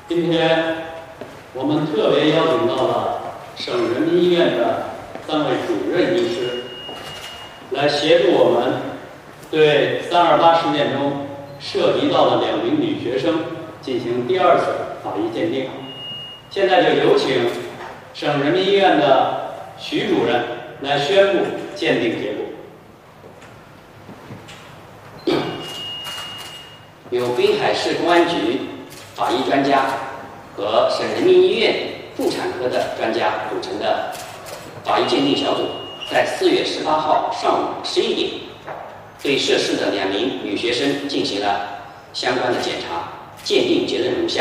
今天我们特别邀请到了省人民医院的3位主任医师，来协助我们对3·28事件中涉及到的2名女学生进行第2次法医鉴定。现在就有请省人民医院的徐主任来宣布鉴定结果。 由滨海市公安局法医专家和省人民医院妇产科的专家组成的法医鉴定小组，在4月18号上午11点，对涉事的2名女学生进行了相关的检查，鉴定结论如下。